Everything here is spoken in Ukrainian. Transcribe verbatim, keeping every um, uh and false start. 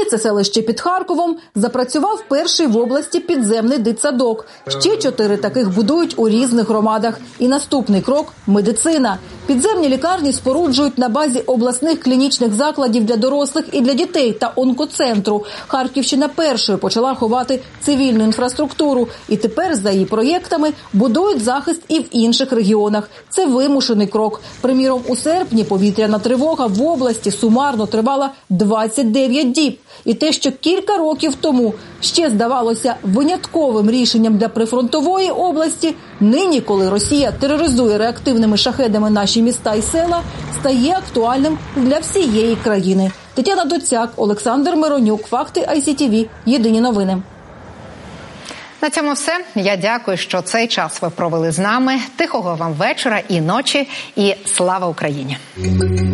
це селище під Харковом, запрацював перший в області підземний дитсадок. Ще чотири таких будують у різних громадах. І наступний крок – медицина. Підземні лікарні споруджують на базі обласних клінічних закладів для дорослих і для дітей та онкоцентру. Харківщина першою почала ховати цивільну інфраструктуру. І тепер, за її проєктами, будують захист і в інших регіонах. Це вимушений крок. Приміром, у серпні повітряна тривога в області сумарно тривала двадцять дев'ять діб. І те, що кілька років тому ще здавалося винятковим рішенням для прифронтової області, нині, коли Росія тероризує реактивними шахедами наші міста і села, стає актуальним для всієї країни. Тетяна Доцяк, Олександр Миронюк, Факти ай сі ті ві, Єдині новини. На цьому все. Я дякую, що цей час ви провели з нами. Тихого вам вечора і ночі. І слава Україні!